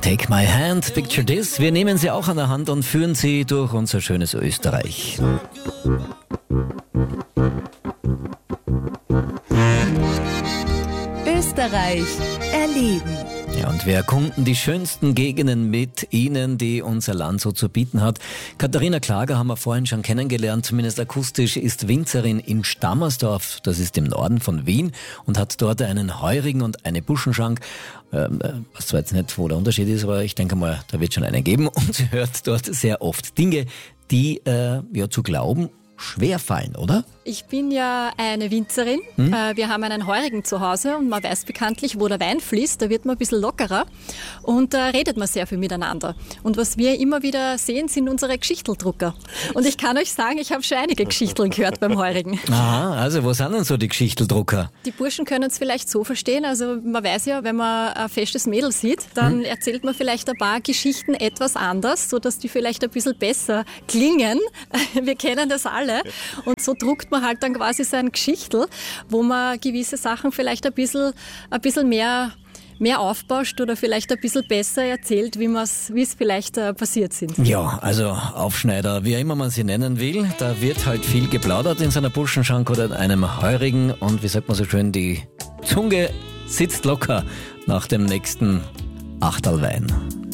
Take my hand, picture this. Wir nehmen Sie auch an der Hand und führen Sie durch unser schönes Österreich. Österreich erleben. Ja, und wir erkunden die schönsten Gegenden mit Ihnen, die unser Land so zu bieten hat. Katharina Klager haben wir vorhin schon kennengelernt, zumindest akustisch, ist Winzerin in Stammersdorf, das ist im Norden von Wien, und hat dort einen Heurigen und eine Buschenschank. Was zwar jetzt nicht, wo der Unterschied ist, aber ich denke mal, da wird schon einen geben. Und sie hört dort sehr oft Dinge, die zu glauben schwer fallen, oder? Ich bin ja eine Winzerin. Wir haben einen Heurigen zu Hause und man weiß bekanntlich, wo der Wein fließt, da wird man ein bisschen lockerer und da redet man sehr viel miteinander. Und was wir immer wieder sehen, sind unsere Geschichteldrucker. Und ich kann euch sagen, ich habe schon einige Geschichteln gehört beim Heurigen. Aha, also wo sind denn so die Geschichteldrucker? Die Burschen können es vielleicht so verstehen, also man weiß ja, wenn man ein festes Mädel sieht, dann erzählt man vielleicht ein paar Geschichten etwas anders, sodass die vielleicht ein bisschen besser klingen. Wir kennen das alle. Und so druckt man halt dann quasi so ein Geschichtel, wo man gewisse Sachen vielleicht ein bisschen mehr aufbauscht oder vielleicht ein bisschen besser erzählt, wie es vielleicht passiert sind. Ja, also Aufschneider, wie immer man sie nennen will, da wird halt viel geplaudert in so einer Buschenschank oder in einem Heurigen und wie sagt man so schön, die Zunge sitzt locker nach dem nächsten Achterlwein.